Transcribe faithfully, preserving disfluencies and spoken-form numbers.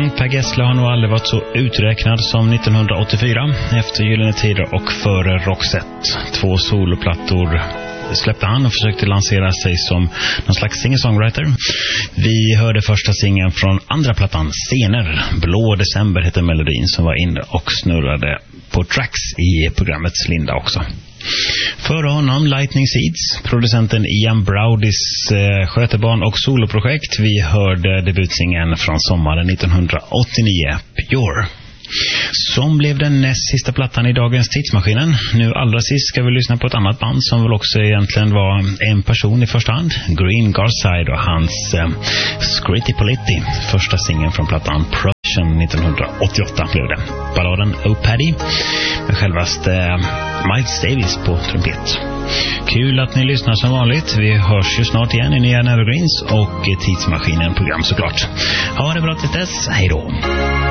Per Gessle har nog aldrig varit så uträknad som nittonhundraåttiofyra, efter Gyllene Tider och före Roxette. Två soloplattor släppte han och försökte lansera sig som någon slags singer-songwriter. Vi hörde första singeln från andra plattan, Scener. Blå december heter melodin, som var inne och snurrade på tracks i programmets linda också. Före honom Lightning Seeds, producenten Ian Browdys eh, skötebarn och soloprojekt. Vi hörde debutsingen från sommaren nittonhundraåttionio, Pure, som blev den näst sista plattan i dagens tidsmaskinen. Nu allra sist ska vi lyssna på ett annat band som väl också egentligen var en person i första hand, Green Garside och hans eh, Scritty Politti, första singeln från plattan Provision nittonhundraåttioåtta blev det. Balladen Oh Paddy med självaste eh, Miles Davis på trumpet. Kul att ni lyssnar som vanligt. Vi hörs ju snart igen i nya Evergreens och tidsmaskinen program såklart. Ha det bra till dess. Hej då.